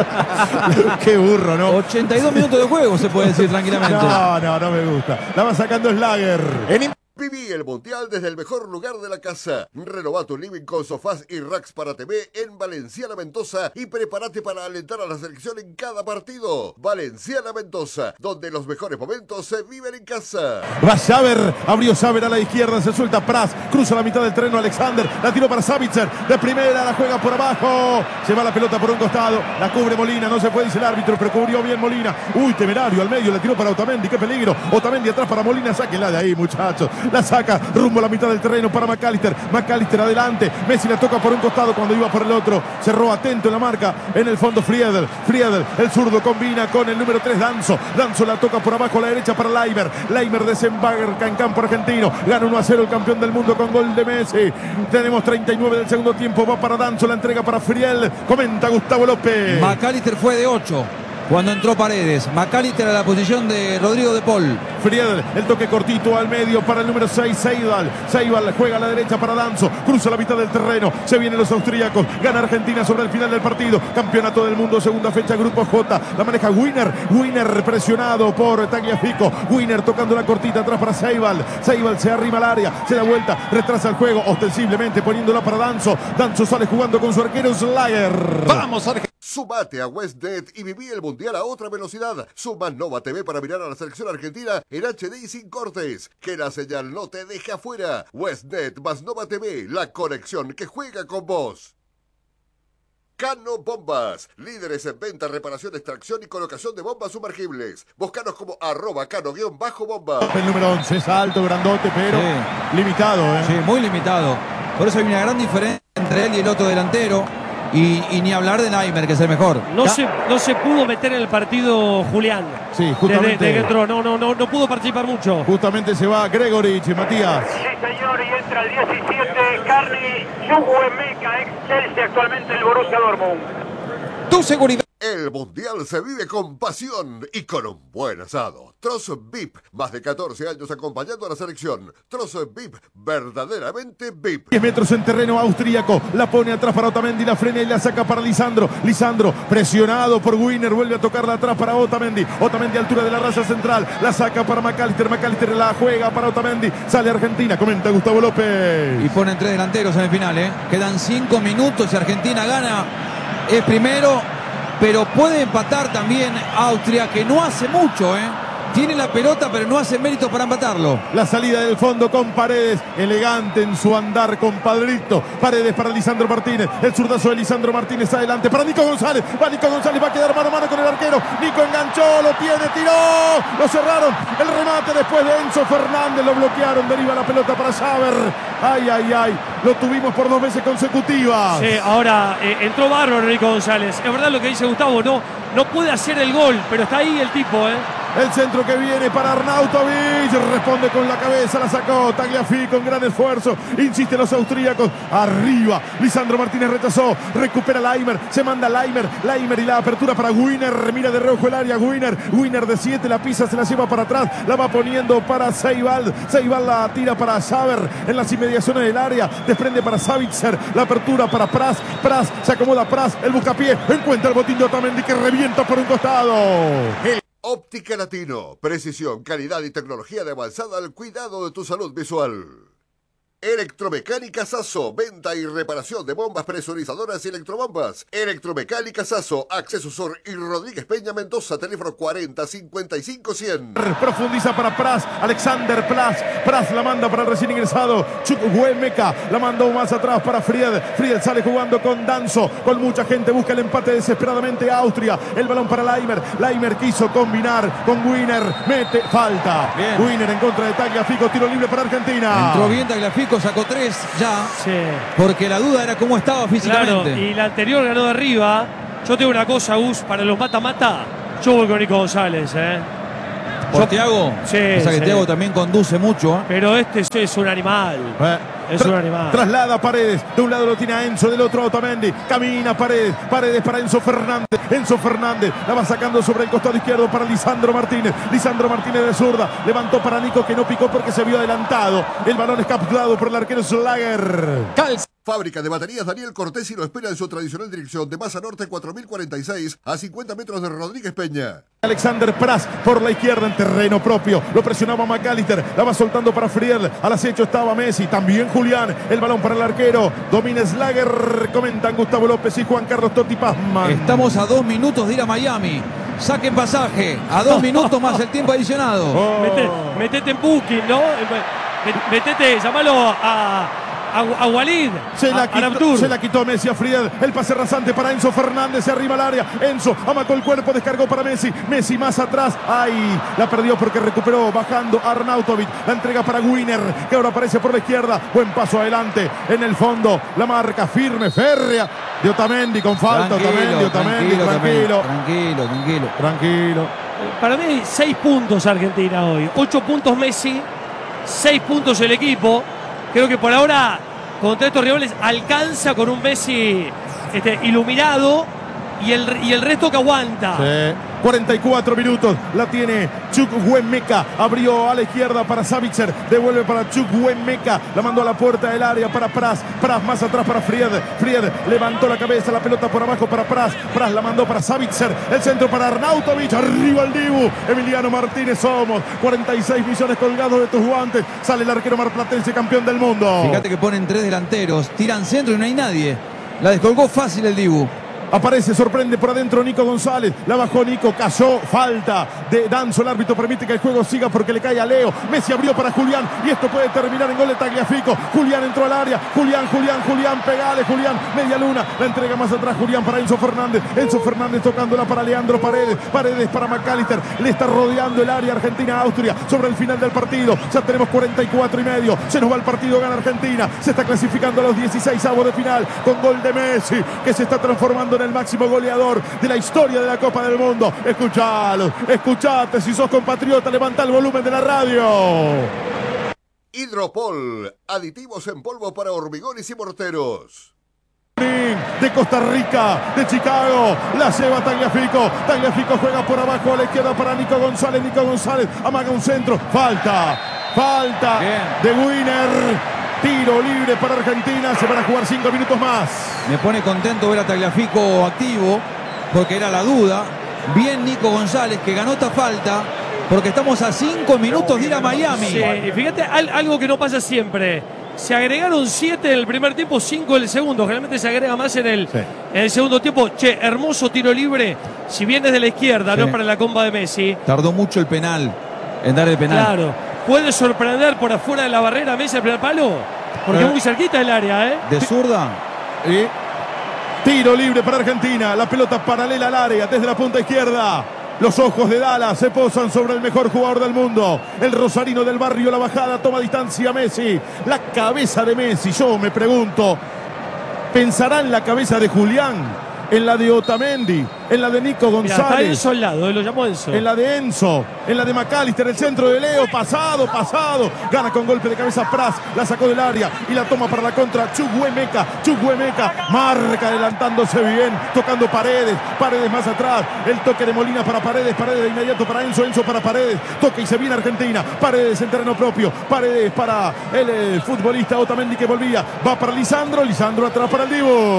Qué burro, ¿no? ochenta y dos minutos de juego, se puede decir tranquilamente. No, no, no me gusta. La va sacando Slager. En Viví el Mundial desde el mejor lugar de la casa. Renova tu living con sofás y racks para T V en Valenciana Mendoza y prepárate para alentar a la selección en cada partido. Valenciana Mendoza, donde los mejores momentos se viven en casa. Va Saber, abrió Saber a la izquierda, se suelta Pras, cruza la mitad del terreno Alexander, la tiró para Savitzer, de primera la juega por abajo, se va la pelota por un costado, la cubre Molina, no se puede, dice el árbitro, pero cubrió bien Molina. Uy, temerario al medio, la tiró para Otamendi, qué peligro. Otamendi atrás para Molina, sáquenla de ahí, muchachos. La saca rumbo a la mitad del terreno para McAllister. McAllister adelante. Messi la toca por un costado cuando iba por el otro. Cerró atento en la marca. En el fondo Friedel. Friedel, el zurdo, combina con el número tres Danzo. Danzo la toca por abajo a la derecha para Laimer. Laimer desembarca en campo argentino. Gana uno a cero el campeón del mundo con gol de Messi. Tenemos treinta y nueve del segundo tiempo. Va para Danzo. La entrega para Friedel. Comenta Gustavo López. McAllister fue de ocho. Cuando entró Paredes, McAllister a la posición de Rodrigo de Paul. Friedel, el toque cortito al medio para el número seis, Seibal. Seibal juega a la derecha para Danzo, cruza la mitad del terreno, se vienen los austríacos, gana Argentina sobre el final del partido, campeonato del mundo, segunda fecha, grupo J, la maneja Winner, Winner presionado por Tagliafico, Winner tocando la cortita atrás para Seibal, Seibal se arrima al área, se da vuelta, retrasa el juego, ostensiblemente poniéndola para Danzo, Danzo sale jugando con su arquero Slager. Vamos, Argentina. Sumate a WestNet y viví el Mundial a otra velocidad. Suma Nova T V para mirar a la selección argentina en H D y sin cortes. Que la señal no te deje afuera. WestNet más Nova T V, la conexión que juega con vos. Cano Bombas, líderes en venta, reparación, extracción y colocación de bombas sumergibles. Búscanos como arroba cano-bomba. El número once es alto, grandote, pero sí, limitado. ¿eh? Sí, muy limitado. Por eso hay una gran diferencia entre él y el otro delantero. Y, y ni hablar de Laimer, que es el mejor. No se, no se pudo meter en el partido Julián. Sí, justamente. Desde que entró, no, no, no, no pudo participar mucho. Justamente se va Gregorich, Matías. Sí, señor, y entra el diecisiete, Carni Chukwuemeka, ex Chelsea, actualmente el Borussia Dortmund. Tu seguridad. El Mundial se vive con pasión y con un buen asado. Trozo V I P, más de catorce años acompañando a la selección. Trozo V I P, verdaderamente V I P. diez metros en terreno austríaco, la pone atrás para Otamendi, la frena y la saca para Lisandro. Lisandro, presionado por Winner, vuelve a tocarla atrás para Otamendi. Otamendi a altura de la raza central, la saca para McAllister. McAllister la juega para Otamendi. Sale Argentina, comenta Gustavo López. Y ponen tres delanteros en el final, ¿eh? Quedan cinco minutos y Argentina gana. Es primero, pero puede empatar también Austria, que no hace mucho, ¿eh? Tiene la pelota, pero no hace mérito para empatarlo. La salida del fondo con Paredes, elegante en su andar, compadrito. Paredes para Lisandro Martínez, el zurdazo de Lisandro Martínez adelante para Nico González. Va Nico González, va a quedar mano a mano con el arquero. Nico enganchó, lo tiene, tiró, lo cerraron. El remate después de Enzo Fernández, lo bloquearon, deriva la pelota para Saber. Ay, ay, ay, lo tuvimos por dos veces consecutivas. Sí, ahora eh, entró bárbaro Nico González. Es verdad lo que dice Gustavo, no, no puede hacer el gol, pero está ahí el tipo, ¿eh? El centro que viene para Arnautovic, responde con la cabeza, la sacó Tagliafico con gran esfuerzo, insisten los austríacos, arriba, Lisandro Martínez rechazó, recupera Laimer, se manda Laimer, Laimer y la apertura para Winner, mira de reojo el área, Winner, Winner de siete, la pisa, se la lleva para atrás, la va poniendo para Seibal, Seibal la tira para Saber, en las inmediaciones del área, desprende para Savitzer, la apertura para Pras, Pras, se acomoda Pras, el buscapié, encuentra el botín de Otamendi que revienta por un costado. El Óptica Latino. Precisión, calidad y tecnología de avanzada al cuidado de tu salud visual. Electromecánica Sasso, venta y reparación de bombas presurizadoras y electrobombas. Electromecánica Sasso, Acceso Sur y Rodríguez Peña Mendoza, teléfono cuarenta cincuenta y cinco cien. Profundiza para Pras, Alexander Pras. Pras la manda para el recién ingresado Chukwuemeka. La mandó más atrás para Fried. Fried sale jugando con Danzo. Con mucha gente busca el empate desesperadamente Austria. El balón para Laimer. Laimer quiso combinar con Wiener. Mete falta. Bien. Wiener en contra de Tagliafico. Tiro libre para Argentina. Entró bien Tagliafico, sacó tres ya. Sí. Porque la duda era cómo estaba físicamente. Claro, y la anterior ganó de arriba. Yo tengo una cosa, Gus, para los mata-mata. Yo voy con Nico González, ¿eh? Por Yo- Thiago. Sí, O sea que sí. Thiago también conduce mucho. ¿eh? Pero este es- es un animal. Eh, Es tra- un animal. Traslada a Paredes. De un lado lo tiene a Enzo, del otro a Otamendi. Camina Paredes. Paredes para Enzo Fernández. Enzo Fernández la va sacando sobre el costado izquierdo para Lisandro Martínez. Lisandro Martínez de zurda. Levantó para Nico, que no picó porque se vio adelantado. El balón es capturado por el arquero Schlager. Fábrica de baterías Daniel Cortés y lo espera en su tradicional dirección de Masa Norte cuatro mil cuarenta y seis a cincuenta metros de Rodríguez Peña. Alexander Pras por la izquierda en terreno propio. Lo presionaba McAllister. La va soltando para Fried. Al acecho estaba Messi. También Julián. El balón para el arquero. Domina Schlager. Comentan Gustavo López y Juan Carlos Totti Pazman. Estamos a dos minutos de ir a Miami. Saquen pasaje. A dos minutos más el tiempo adicionado. Oh. Mete- metete en Booking, ¿no? Me- Metete, llamalo a, a, a Walid. Se la, a, a quitó, Nabtur. se la quitó Messi a Fried. El pase rasante para Enzo Fernández. Se arriba al área. Enzo amacó el cuerpo. Descargó para Messi. Messi más atrás. Ay, la perdió porque recuperó bajando Arnautovic. La entrega para Wiener, que ahora aparece por la izquierda. Buen paso adelante. En el fondo, la marca firme, férrea de Otamendi con falta. Otamendi, Otamendi, tranquilo. Tranquilo, tranquilo. Tranquilo. Para mí, seis puntos Argentina hoy. Ocho puntos Messi, seis puntos el equipo. Creo que por ahora, contra estos rivales, alcanza con un Messi este, iluminado y el, y el resto que aguanta. Sí. cuarenta y cuatro minutos. La tiene Chukwuemeka. Abrió a la izquierda para Savitzer. Devuelve para Chukwuemeka. La mandó a la puerta del área para Pras. Pras más atrás para Fried. Fried levantó la cabeza. La pelota por abajo para Pras. Pras la mandó para Savitzer. El centro para Arnautovic. Arriba el Dibu. Emiliano Martínez somos. cuarenta y seis millones colgados de tus guantes. Sale el arquero marplatense campeón del mundo. Fíjate que ponen tres delanteros. Tiran centro y no hay nadie. La descolgó fácil el Dibu. Aparece, sorprende por adentro Nico González. La bajó Nico, cayó. Falta de Danzo. El árbitro permite que el juego siga porque le cae a Leo. Messi abrió para Julián y esto puede terminar en gol de Tagliafico. Julián entró al área. Julián, Julián, Julián, pegale, Julián. Media luna. La entrega más atrás Julián para Enzo Fernández. Enzo Fernández tocándola para Leandro Paredes. Paredes para McAllister. Le está rodeando el área Argentina-Austria sobre el final del partido. Ya tenemos cuarenta y cuatro y medio. Se nos va el partido, gana Argentina. Se está clasificando a los dieciséis avos de final con gol de Messi, que se está transformando en el máximo goleador de la historia de la Copa del Mundo. Escuchalo, escuchate, si sos compatriota, levanta el volumen de la radio. Hidropol, aditivos en polvo para hormigones y morteros. De Costa Rica, de Chicago, la lleva Tagliafico. Tagliafico juega por abajo a la izquierda para Nico González. Nico González amaga un centro. Falta, falta Bien. de Wiener. Tiro libre para Argentina. Se van a jugar cinco minutos más. Me pone contento ver a Tagliafico activo, porque era la duda. Bien Nico González, que ganó esta falta, porque estamos a cinco minutos de ir a Miami. Sí, y fíjate, al- algo que no pasa siempre. Se agregaron siete en el primer tiempo, cinco en el segundo. Generalmente se agrega más en el, Sí. en el segundo tiempo. Che, hermoso tiro libre. Si bien desde la izquierda, Sí. no es para la comba de Messi. Tardó mucho el penal, en dar el penal. Claro. Puede sorprender por afuera de la barrera Messi al primer palo. Porque Eh. es muy cerquita del área, ¿eh? De zurda. Y tiro libre para Argentina. La pelota paralela al área desde la punta izquierda. Los ojos de Dallas se posan sobre el mejor jugador del mundo. El rosarino del barrio, la bajada, toma distancia Messi. La cabeza de Messi, yo me pregunto, ¿pensará en la cabeza de Julián? ¿En la de Otamendi? ¿En la de Nico Mirá, está González? Enzo al lado, eh, lo llamó Enzo. En la de Enzo, en la de McAllister, el centro de Leo, pasado, pasado. Gana con golpe de cabeza Pras, la sacó del área y la toma para la contra Chukwuemeka. Chukwuemeka marca adelantándose bien, tocando Paredes, Paredes más atrás. El toque de Molina para Paredes, Paredes de inmediato para Enzo, Enzo para Paredes. Toca y se viene Argentina. Paredes en terreno propio, Paredes para el, eh, futbolista Otamendi que volvía. Va para Lisandro, Lisandro atrás para el Dibu.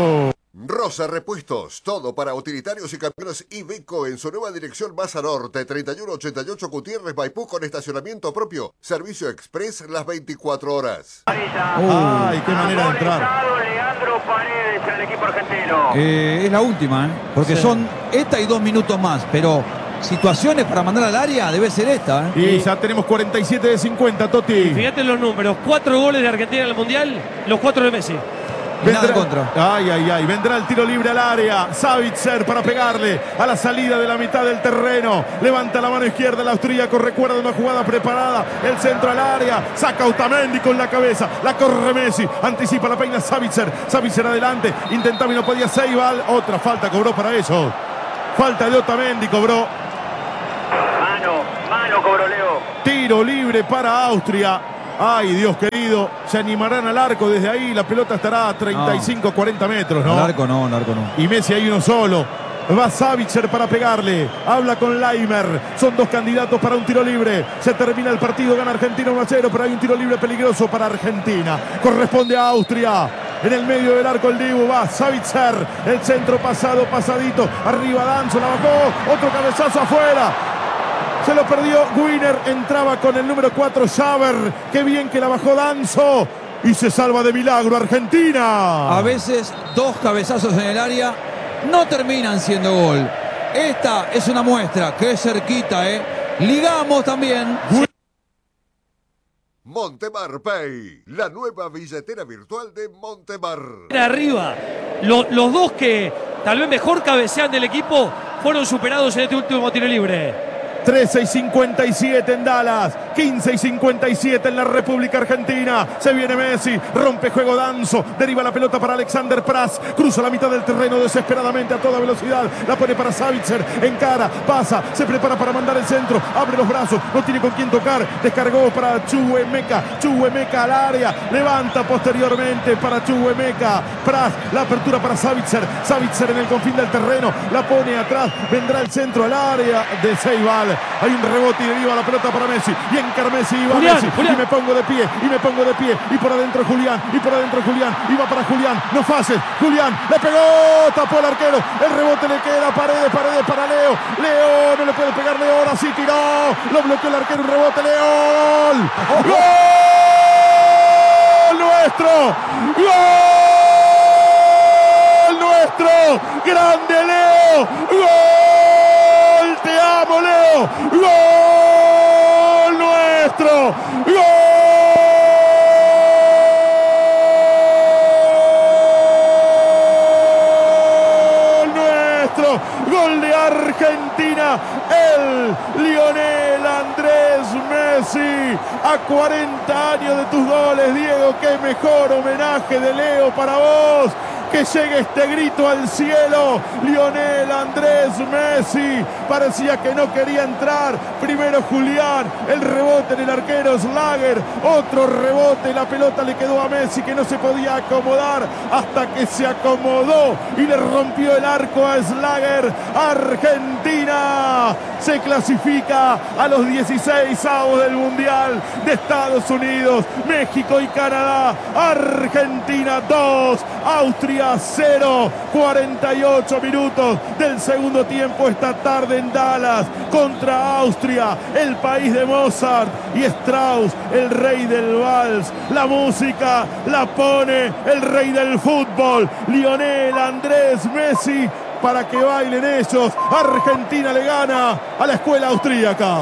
Rosa Repuestos, todo para utilitarios y camiones Iveco en su nueva dirección Maza Norte, treinta y uno ochenta y ocho Gutiérrez, Maipú, con estacionamiento propio. Servicio express las veinticuatro horas. Uh. Ay, qué manera de entrar. Leandro Paredes en el equipo argentino. Eh, es la última, ¿eh? Porque sí. Son esta y dos minutos más, pero situaciones para mandar al área debe ser esta, ¿eh? Y ya tenemos cuarenta y siete de cincuenta, Toti. Fíjate los números, cuatro goles de Argentina en el Mundial, los cuatro de Messi. Vendrá, nada contra. Ay, ay, ay. Vendrá el tiro libre al área. Savitzer para pegarle a la salida de la mitad del terreno. Levanta la mano izquierda el austríaco. Recuerda una jugada preparada. El centro al área. Saca Otamendi con la cabeza. La corre Messi. Anticipa la peina Savitzer. Savitzer adelante. Intentaba y no podía. Seibal. Otra falta cobró para ellos. Falta de Otamendi cobró. Mano, mano cobró Leo. Tiro libre para Austria. Ay, Dios querido, se animarán al arco desde ahí. La pelota estará a treinta y cinco, cuarenta metros, ¿no? Al arco no, al arco no. Y Messi hay uno solo. Va Savitzer para pegarle. Habla con Laimer. Son dos candidatos para un tiro libre. Se termina el partido. Gana Argentina uno a cero. Pero hay un tiro libre peligroso para Argentina. Corresponde a Austria. En el medio del arco el Dibu. Va Savitzer. El centro pasado, pasadito. Arriba Danzo. La bajó. Otro cabezazo afuera. Se lo perdió Wiener, entraba con el número cuatro Schaber. Qué bien que la bajó Danzo. Y se salva de milagro Argentina. A veces dos cabezazos en el área no terminan siendo gol. Esta es una muestra, que es cerquita, ¿eh? Ligamos también. Montemar Pay, la nueva billetera virtual de Montemar. Arriba, Lo, los dos que tal vez mejor cabecean del equipo fueron superados en este último tiro libre. trece y cincuenta y siete en Dallas, quince y cincuenta y siete en la República Argentina. Se viene Messi, rompe juego Danzo, deriva la pelota para Alexander Pras, cruza la mitad del terreno desesperadamente a toda velocidad, la pone para Savitzer, encara, pasa, se prepara para mandar el centro, abre los brazos, no tiene con quién tocar, descargó para Chuemeca, Chuemeca al área, levanta posteriormente para Chuemeca, Pras, la apertura para Savitzer, Savitzer en el confín del terreno, la pone atrás, vendrá el centro al área de Seibal. Hay un rebote y deriva la pelota para Messi. Y encara Messi y va Julián, Messi. Julián. Y me pongo de pie, y me pongo de pie. Y por adentro Julián, y por adentro Julián. Y va para Julián. No fases. Julián le pegó. Tapó el arquero. El rebote le queda. Paredes, Paredes para Leo. Leo no le puede pegar. Leo ahora sí tiró. Lo bloqueó el arquero. Un rebote. Leo. ¡Gol! ¡Nuestro! ¡Gol! ¡Nuestro! ¡Grande Leo! ¡Gol! ¡Te amo, Leo! ¡Gol nuestro! ¡Gol nuestro! ¡Gol de Argentina! El Lionel Andrés Messi. A cuarenta años de tus goles, Diego. ¡Qué mejor homenaje de Leo para vos! Que llegue este grito al cielo. Lionel Andrés Messi. Parecía que no quería entrar. Primero Julián. El rebote en el arquero Schlager. Otro rebote. La pelota le quedó a Messi, que no se podía acomodar hasta que se acomodó y le rompió el arco a Schlager. Argentina se clasifica a los dieciséis avos del Mundial de Estados Unidos, México y Canadá. Argentina dos, Austria cero. cuarenta y ocho minutos del segundo tiempo esta tarde en Dallas contra Austria, el país de Mozart y Strauss, el rey del vals. La música la pone el rey del fútbol, Lionel Andrés Messi, para que bailen ellos. Argentina le gana a la escuela austríaca.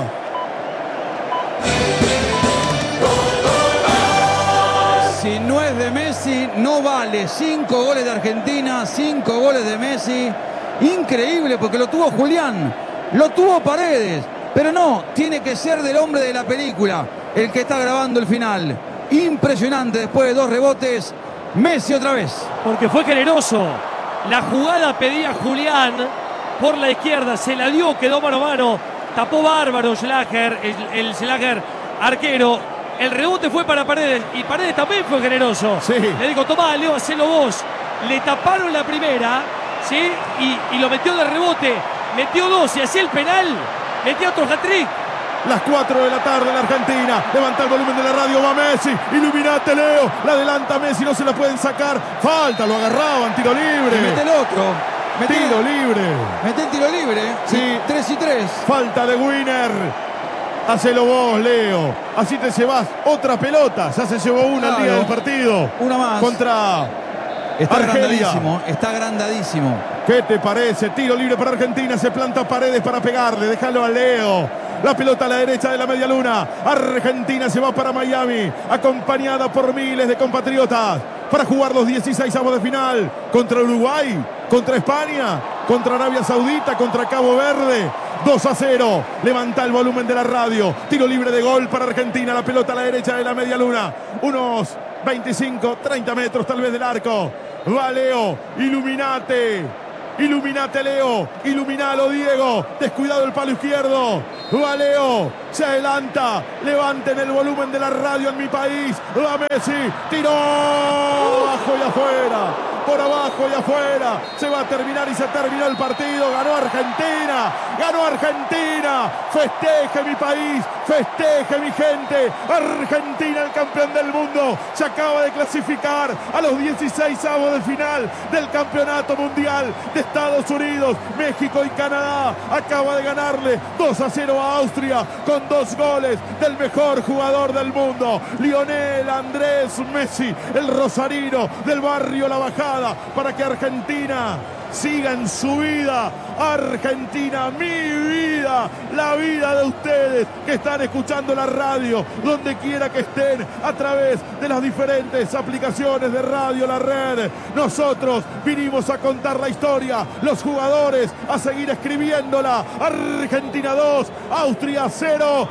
Si no es de Messi, no vale. Cinco goles de Argentina, cinco goles de Messi. Increíble, porque lo tuvo Julián, lo tuvo Paredes, pero no, tiene que ser del hombre de la película, el que está grabando el final. Impresionante, después de dos rebotes, Messi otra vez. Porque fue generoso. La jugada pedía Julián por la izquierda, se la dio, quedó mano a mano, tapó bárbaro Schlager, el, el Schlager arquero. El rebote fue para Paredes y Paredes también fue generoso. Sí. Le digo, tomá, Leo, hacelo vos. Le taparon la primera, ¿sí? Y, y lo metió de rebote. Metió dos y hacía el penal. Metía otro hat-trick. Las cuatro de la tarde en la Argentina. Levanta el volumen de la radio, va Messi. Iluminate, Leo. La adelanta Messi, no se la pueden sacar. Falta, lo agarraban, tiro libre. Y mete el otro. Mete, tiro libre. Mete el tiro libre. Sí. tres y tres. Falta de Winner. Hacelo vos, Leo. Así te llevas otra pelota. Ya se llevó una Claro. al día del partido. Una más. Contra Está Argelia. agrandadísimo. Está agrandadísimo. ¿Qué te parece? Tiro libre para Argentina. Se planta Paredes para pegarle. Déjalo a Leo. La pelota a la derecha de la media luna. Argentina se va para Miami. Acompañada por miles de compatriotas. Para jugar los dieciseisavos de final. Contra Uruguay. Contra España. Contra Arabia Saudita. Contra Cabo Verde. dos a cero. Levanta el volumen de la radio. Tiro libre de gol para Argentina. La pelota a la derecha de la media luna. Unos veinticinco, treinta metros tal vez del arco. Va Leo. Iluminate. Iluminate, Leo. Iluminalo, Diego. Descuidado el palo izquierdo. Va Leo. Se adelanta. Levanten el volumen de la radio en mi país. Va Messi. Tiró. Abajo y afuera. Por abajo y afuera. Se va a terminar y se terminó el partido. Ganó Argentina. Ganó Argentina. Festeje mi país. Festeje mi gente. Argentina, el campeón del mundo. Se acaba de clasificar a los dieciseisavos de final del campeonato mundial de Estados Unidos. México y Canadá. Acaba de ganarle dos a cero a Austria con dos goles del mejor jugador del mundo, Lionel Andrés Messi, el rosarino del barrio La Bajada, para que Argentina siga en su vida. Argentina, mi vida, la vida de ustedes que están escuchando la radio, donde quiera que estén, a través de las diferentes aplicaciones de Radio La Red. Nosotros vinimos a contar la historia, los jugadores a seguir escribiéndola. Argentina dos, Austria cero.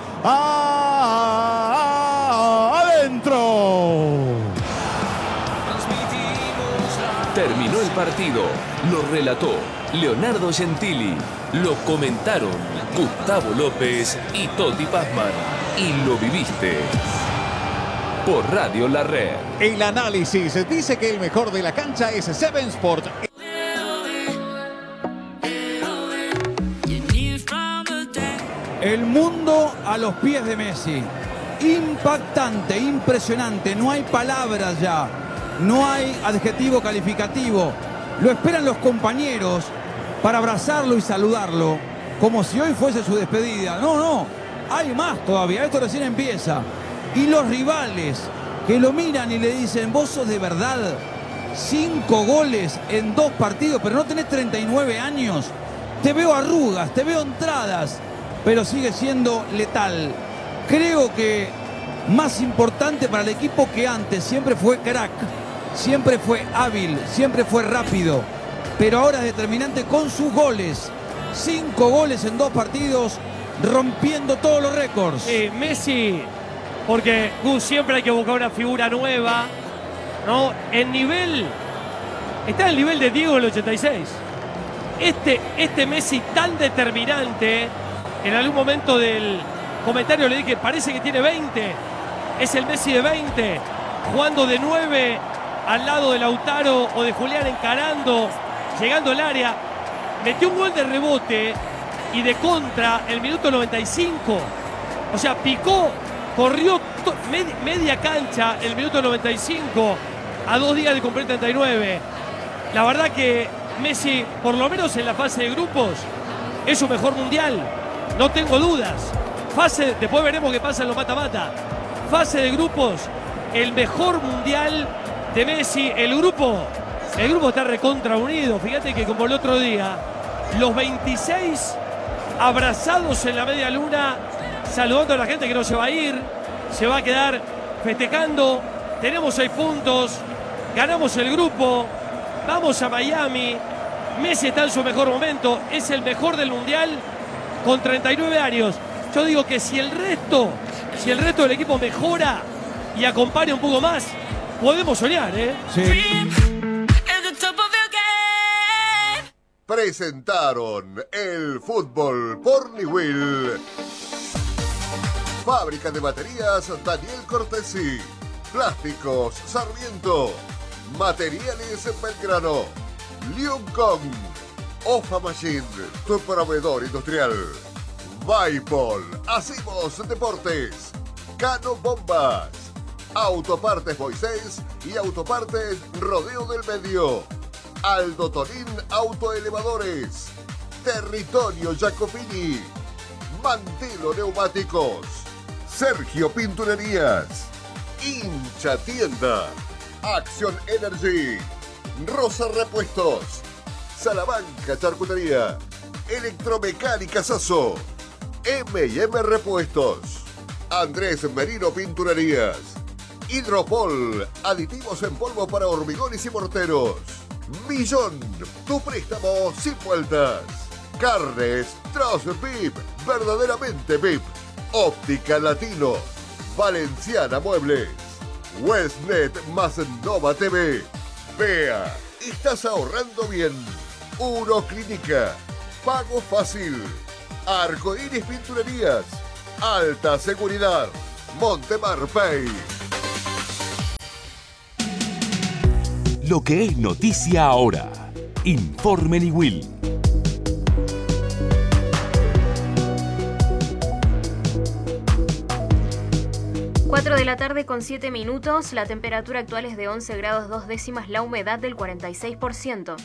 ¡Ah, adentro! Terminó el partido, lo relató Leonardo Gentili, lo comentaron Gustavo López y Toti Pazman, y lo viviste por Radio La Red. El análisis dice que el mejor de la cancha es Seven Sport. El mundo a los pies de Messi. Impactante, impresionante. No hay palabras ya. No hay adjetivo calificativo. Lo esperan los compañeros para abrazarlo y saludarlo como si hoy fuese su despedida. No, no. Hay más todavía. Esto recién empieza. Y los rivales que lo miran y le dicen: vos sos de verdad. Cinco goles en dos partidos, pero no tenés treinta y nueve años. Te veo arrugas, te veo entradas, pero sigue siendo letal. Creo que más importante para el equipo que antes. Siempre fue crack, siempre fue hábil, siempre fue rápido, pero ahora es determinante con sus goles. Cinco goles en dos partidos, rompiendo todos los récords. Sí, Messi, porque Gus, siempre hay que buscar una figura nueva, ¿no? El nivel, está el nivel de Diego del ochenta y seis. Este, este Messi tan determinante, en algún momento del comentario le dije, parece que tiene veinte. Es el Messi de veinte, jugando de nueve al lado de Lautaro o de Julián, encarando, llegando al área. Metió un gol de rebote y de contra el minuto noventa y cinco. O sea, picó, corrió med media cancha el minuto noventa y cinco a dos días de cumplir treinta y nueve. La verdad que Messi, por lo menos en la fase de grupos, es su mejor mundial. No tengo dudas. Fase, después veremos qué pasa en los mata-mata. Fase de grupos, el mejor mundial de Messi. El grupo, el grupo está recontra unido. Fíjate que como el otro día, los veintiséis abrazados en la media luna, saludando a la gente que no se va a ir, se va a quedar festejando. Tenemos seis puntos, ganamos el grupo, vamos a Miami. Messi está en su mejor momento, es el mejor del mundial con treinta y nueve años. Yo digo que si el resto, si el resto del equipo mejora y acompaña un poco más, podemos soñar, ¿eh? Sí. Presentaron el fútbol por Newell. Fábrica de baterías Daniel Cortesi. Plásticos Sarmiento. Materiales Belgrano. Liuncom. Ofa Machine, tu proveedor industrial. Vaipol, hacemos deportes. Cano Bombas, Autopartes Moisés y Autopartes Rodeo del Medio. Aldo Tolín Autoelevadores. Territorio Jacopini. Mantelo Neumáticos. Sergio Pinturerías. Hincha Tienda. Action Energy. Rosa Repuestos. Salamanca Charcutería. Electromecánica Sasso. eme y eme Repuestos. Andrés Merino Pinturerías. Hidropol. Aditivos en polvo para hormigones y morteros. Millón. Tu préstamo sin vueltas. Carnes Troz V I P. Verdaderamente V I P. Óptica Latino. Valenciana Muebles. Westnet más Nova T V. Vea, estás ahorrando bien. Uno Clínica. Pago fácil. Arcoíris Pinturerías. Alta seguridad. Montemar Pay. Lo que es noticia ahora. Informe Niwil. cuatro de la tarde con siete minutos, la temperatura actual es de once grados dos décimas, la humedad del cuarenta y seis por ciento.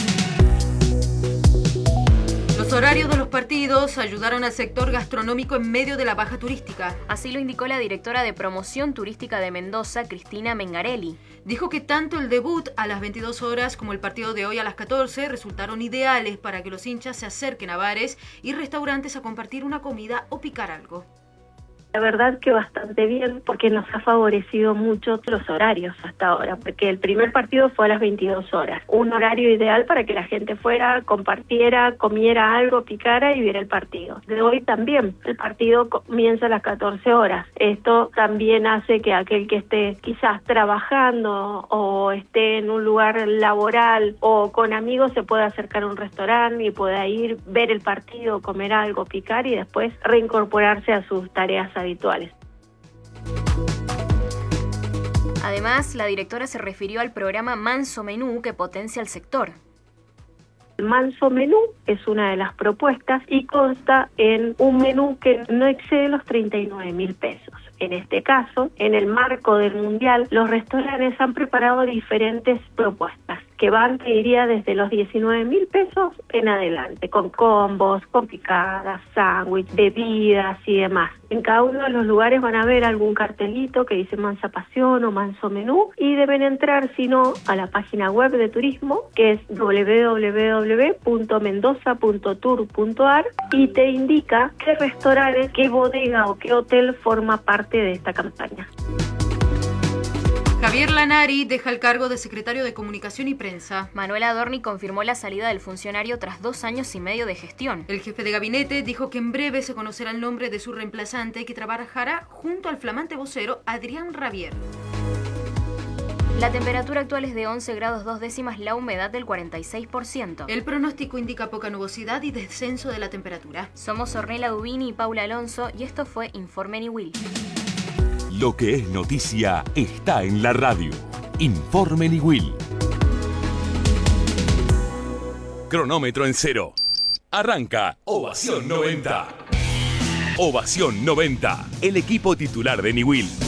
Los horarios de los partidos ayudaron al sector gastronómico en medio de la baja turística. Así lo indicó la directora de Promoción Turística de Mendoza, Cristina Mengarelli. Dijo que tanto el debut a las veintidós horas como el partido de hoy a las catorce resultaron ideales para que los hinchas se acerquen a bares y restaurantes a compartir una comida o picar algo. La verdad que bastante bien, porque nos ha favorecido mucho los horarios hasta ahora, porque el primer partido fue a las veintidós horas, un horario ideal para que la gente fuera, compartiera, comiera algo, picara y viera el partido. De hoy también, el partido comienza a las catorce horas. Esto también hace que aquel que esté quizás trabajando o esté en un lugar laboral o con amigos se pueda acercar a un restaurante y pueda ir, ver el partido, comer algo, picar y después reincorporarse a sus tareas habituales. Además, la directora se refirió al programa Manso Menú que potencia el sector. El Manso Menú es una de las propuestas y consta en un menú que no excede los treinta y nueve mil pesos. En este caso, en el marco del Mundial, los restaurantes han preparado diferentes propuestas que van, te diría, desde los diecinueve mil pesos en adelante, con combos, con picadas, sándwich, bebidas y demás. En cada uno de los lugares van a ver algún cartelito que dice Mansa Pasión o Manso Menú y deben entrar, si no, a la página web de turismo, que es doble u doble u doble u punto mendoza punto tour punto a r y te indica qué restaurante, qué bodega o qué hotel forma parte de esta campaña. Javier Lanari deja el cargo de secretario de Comunicación y Prensa. Manuel Adorni confirmó la salida del funcionario tras dos años y medio de gestión. El jefe de gabinete dijo que en breve se conocerá el nombre de su reemplazante que trabajará junto al flamante vocero Adrián Rabier. La temperatura actual es de once grados dos décimas, la humedad del cuarenta y seis por ciento. El pronóstico indica poca nubosidad y descenso de la temperatura. Somos Ornella Dubini y Paula Alonso y esto fue Informe Niwil. Lo que es noticia está en la radio. Informe Niwil. Cronómetro en cero. Arranca Ovación noventa. Ovación noventa. El equipo titular de Niwil.